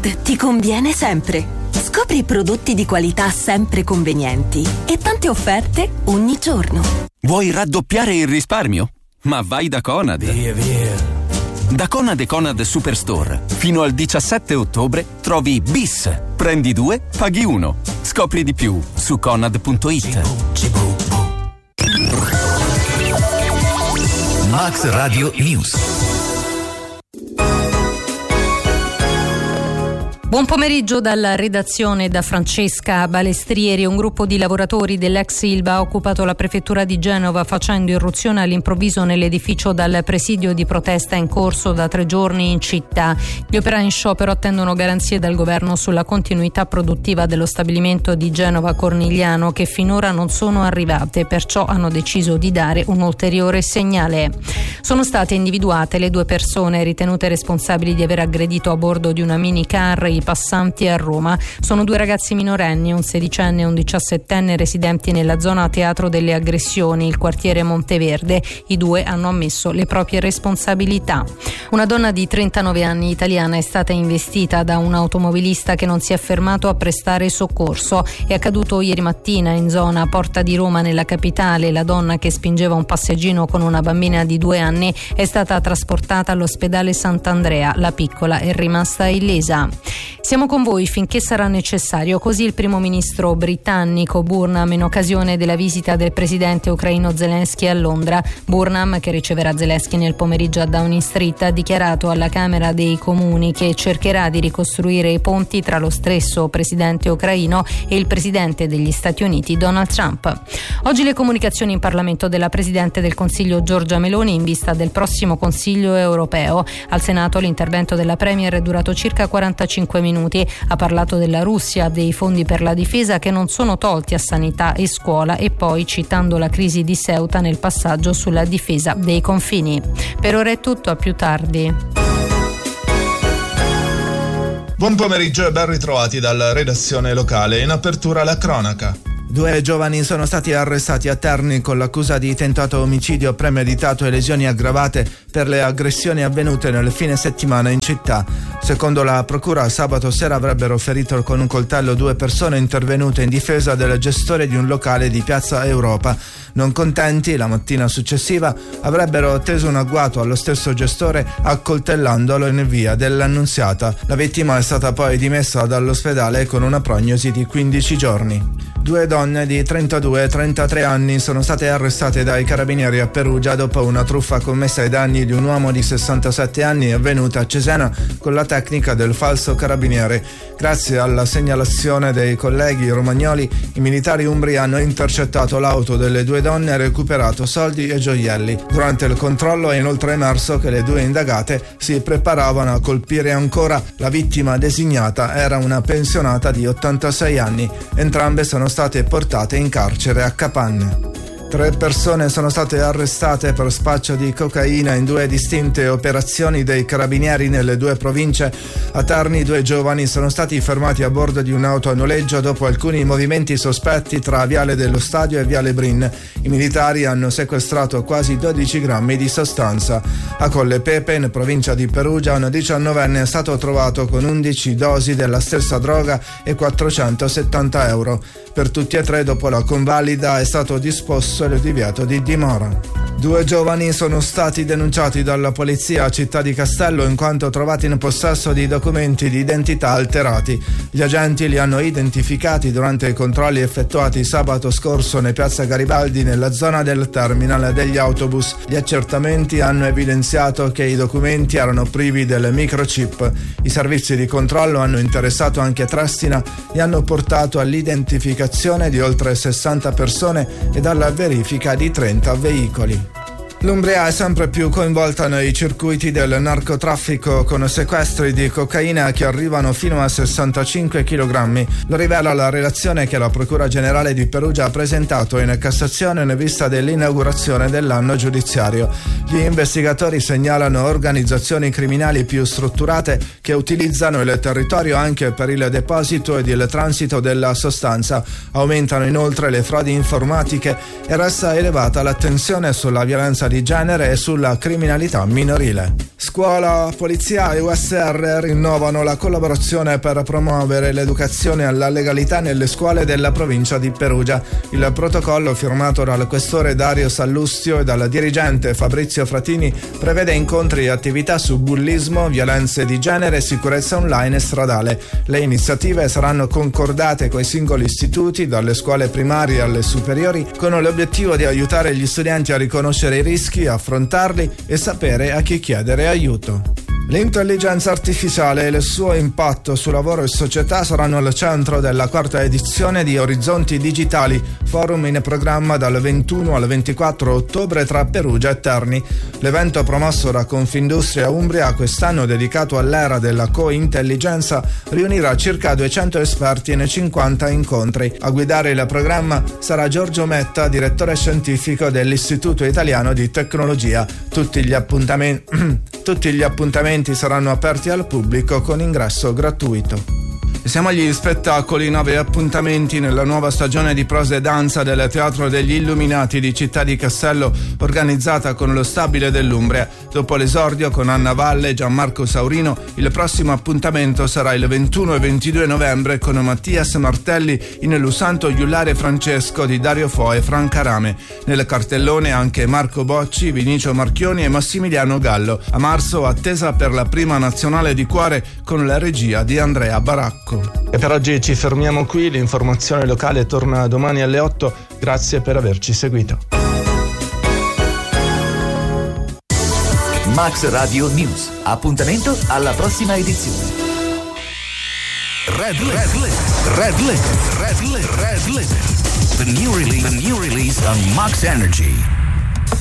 Conad ti conviene sempre. Scopri prodotti di qualità sempre convenienti e tante offerte ogni giorno. Vuoi raddoppiare il risparmio? Ma vai da Conad. Via. Da Conad e Conad Superstore fino al 17 ottobre trovi BIS. Prendi 2, paghi 1. Scopri di più su conad.it. Max Radio News. Buon pomeriggio dalla redazione da Francesca Balestrieri. Un gruppo di lavoratori dell'ex Ilva ha occupato la prefettura di Genova facendo irruzione all'improvviso nell'edificio dal presidio di protesta in corso da 3 giorni in città. Gli operai in sciopero attendono garanzie dal governo sulla continuità produttiva dello stabilimento di Genova Cornigliano, che finora non sono arrivate, perciò hanno deciso di dare un ulteriore segnale. Sono state individuate le 2 persone ritenute responsabili di aver aggredito a bordo di una minicar i passanti a Roma. Sono 2 ragazzi minorenni, un 16enne e un 17enne, residenti nella zona teatro delle aggressioni, il quartiere Monteverde. I 2 hanno ammesso le proprie responsabilità. Una donna di 39 anni italiana è stata investita da un automobilista che non si è fermato a prestare soccorso. È accaduto ieri mattina in zona Porta di Roma, nella capitale. La donna, che spingeva un passeggino con una bambina di 2 anni, è stata trasportata all'ospedale Sant'Andrea. La piccola è rimasta illesa. Siamo con voi finché sarà necessario, così il primo ministro britannico Burnham in occasione della visita del presidente ucraino Zelensky a Londra. Burnham, che riceverà Zelensky nel pomeriggio a Downing Street, ha dichiarato alla Camera dei Comuni che cercherà di ricostruire i ponti tra lo stesso presidente ucraino e il presidente degli Stati Uniti Donald Trump. Oggi le comunicazioni in Parlamento della Presidente del Consiglio Giorgia Meloni in vista del prossimo Consiglio europeo. Al Senato l'intervento della Premier è durato circa 45 minuti. Ha parlato della Russia, dei fondi per la difesa che non sono tolti a sanità e scuola, e poi citando la crisi di Ceuta nel passaggio sulla difesa dei confini. Per ora è tutto, a più tardi. Buon pomeriggio e ben ritrovati dalla redazione locale. In apertura la cronaca. 2 giovani sono stati arrestati a Terni con l'accusa di tentato omicidio premeditato e lesioni aggravate per le aggressioni avvenute nel fine settimana in città. Secondo la procura, sabato sera avrebbero ferito con un coltello 2 persone intervenute in difesa del gestore di un locale di Piazza Europa. Non contenti, la mattina successiva avrebbero teso un agguato allo stesso gestore accoltellandolo in via dell'Annunziata. La vittima è stata poi dimessa dall'ospedale con una prognosi di 15 giorni. 2 donne di 32 e 33 anni sono state arrestate dai carabinieri a Perugia dopo una truffa commessa ai danni di un uomo di 67 anni avvenuta a Cesena con la tecnica del falso carabiniere. Grazie alla segnalazione dei colleghi romagnoli, i militari umbri hanno intercettato l'auto delle 2 donne e recuperato soldi e gioielli. Durante il controllo è inoltre emerso che le 2 indagate si preparavano a colpire ancora. La vittima designata era una pensionata di 86 anni. Entrambe sono state portate in carcere a Capanne. 3 persone sono state arrestate per spaccio di cocaina in 2 distinte operazioni dei carabinieri nelle 2 province. A Terni 2 giovani sono stati fermati a bordo di un'auto a noleggio dopo alcuni movimenti sospetti tra Viale dello Stadio e Viale Brin. I militari hanno sequestrato quasi 12 grammi di sostanza. A Colle Pepe, in provincia di Perugia, un 19enne è stato trovato con 11 dosi della stessa droga e 470 euro. Per tutti e 3, dopo la convalida, è stato disposto il divieto di dimora. 2 giovani sono stati denunciati dalla polizia a Città di Castello in quanto trovati in possesso di documenti di identità alterati. Gli agenti li hanno identificati durante i controlli effettuati sabato scorso in piazza Garibaldi, nella zona del terminal degli autobus. Gli accertamenti hanno evidenziato che i documenti erano privi del microchip. I servizi di controllo hanno interessato anche Trestina e hanno portato all'identificazione di oltre 60 persone ed alla verifica di 30 veicoli. L'Umbria è sempre più coinvolta nei circuiti del narcotraffico, con sequestri di cocaina che arrivano fino a 65 kg. Lo rivela la relazione che la Procura Generale di Perugia ha presentato in Cassazione in vista dell'inaugurazione dell'anno giudiziario. Gli investigatori segnalano organizzazioni criminali più strutturate che utilizzano il territorio anche per il deposito ed il transito della sostanza. Aumentano inoltre le frodi informatiche e resta elevata l'attenzione sulla violenza di genere e sulla criminalità minorile. Scuola, polizia e USR rinnovano la collaborazione per promuovere l'educazione alla legalità nelle scuole della provincia di Perugia. Il protocollo firmato dal questore Dario Sallustio e dal dirigente Fabrizio Fratini prevede incontri e attività su bullismo, violenze di genere e sicurezza online e stradale. Le iniziative saranno concordate con i singoli istituti, dalle scuole primarie alle superiori, con l'obiettivo di aiutare gli studenti a riconoscere i rischi, affrontarli e sapere a chi chiedere aiuto. L'intelligenza artificiale e il suo impatto su lavoro e società saranno al centro della quarta edizione di Orizzonti Digitali, forum in programma dal 21 al 24 ottobre tra Perugia e Terni. L'evento promosso da Confindustria Umbria, quest'anno dedicato all'era della co-intelligenza, riunirà circa 200 esperti in 50 incontri. A guidare il programma sarà Giorgio Metta, direttore scientifico dell'Istituto Italiano di Tecnologia. Tutti gli appuntamenti saranno aperti al pubblico con ingresso gratuito. Siamo agli spettacoli, 9 appuntamenti nella nuova stagione di prosa e danza del Teatro degli Illuminati di Città di Castello, organizzata con lo Stabile dell'Umbria. Dopo l'esordio con Anna Valle e Gianmarco Saurino, il prossimo appuntamento sarà il 21 e 22 novembre con Mattias Martelli in Lusanto Iullare Francesco di Dario Fo e Franca Rame. Nel cartellone anche Marco Bocci, Vinicio Marchioni e Massimiliano Gallo. A marzo attesa per la prima nazionale di cuore con la regia di Andrea Baracco. E per oggi ci fermiamo qui, l'informazione locale torna domani alle 8, grazie per averci seguito. Max Radio News, appuntamento alla prossima edizione. Red Limit. The new release on Max Energy.